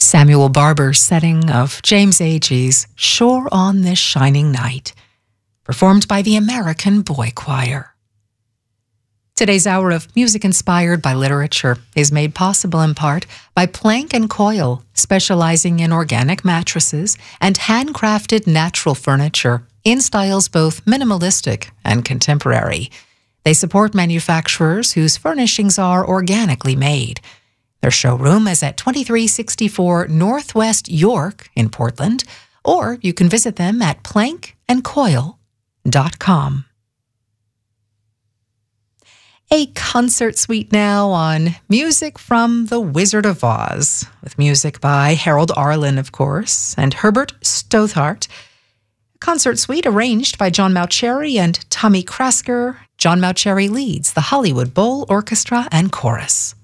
Samuel Barber's setting of James Agee's Shore on This Shining Night, performed by the American Boy Choir. Today's hour of music inspired by literature is made possible in part by Plank & Coil, specializing in organic mattresses and handcrafted natural furniture in styles both minimalistic and contemporary. They support manufacturers whose furnishings are organically made. Their showroom is at 2364 Northwest York in Portland, or you can visit them at plankandcoil.com. A concert suite now on music from The Wizard of Oz, with music by Harold Arlen, of course, and Herbert Stothart. A concert suite arranged by John Mauceri and Tommy Krasker. John Mauceri leads the Hollywood Bowl Orchestra and Chorus.